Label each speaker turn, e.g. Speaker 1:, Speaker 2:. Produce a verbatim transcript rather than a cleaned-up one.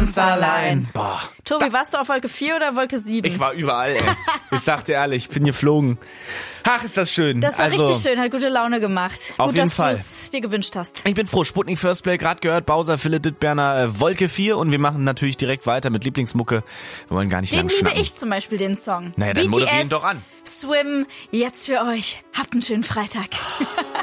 Speaker 1: ganz allein.
Speaker 2: Boah.
Speaker 1: Tobi, warst du auf Wolke vier oder Wolke sieben?
Speaker 2: Ich war überall, ey. Ich sag dir ehrlich, ich bin geflogen. Ach, ist das schön.
Speaker 1: Das war
Speaker 2: also,
Speaker 1: richtig schön, hat gute Laune gemacht.
Speaker 2: Auf
Speaker 1: Gut,
Speaker 2: jeden
Speaker 1: dass
Speaker 2: Fall.
Speaker 1: du es dir gewünscht hast.
Speaker 2: Ich bin froh. Sputnik First Play, gerade gehört. Bowser, Philipp Dittberner, äh, Wolke vier. Und wir machen natürlich direkt weiter mit Lieblingsmucke. Wir wollen gar nicht
Speaker 1: Den
Speaker 2: lang
Speaker 1: liebe
Speaker 2: schnacken.
Speaker 1: ich zum Beispiel, den Song.
Speaker 2: Naja, dann moderieren
Speaker 1: B T S,
Speaker 2: doch an.
Speaker 1: Swim, jetzt für euch. Habt einen schönen Freitag.